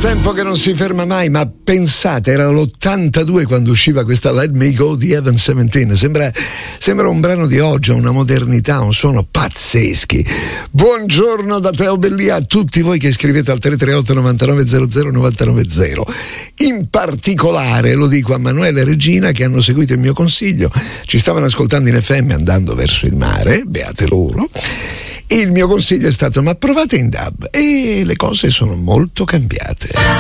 tempo che non si ferma mai, ma pensate, era l'82 quando usciva questa Let Me Go di Even 17. Sembra un brano di oggi, una modernità, un suono pazzeschi. Buongiorno da Teo Bellia a tutti voi che scrivete al 338 9900 990. In particolare lo dico a Manuele e Regina che hanno seguito il mio consiglio, ci stavano ascoltando in FM andando verso il mare, beate loro. E il mio consiglio è stato: ma provate in DAB, e le cose sono molto cambiate.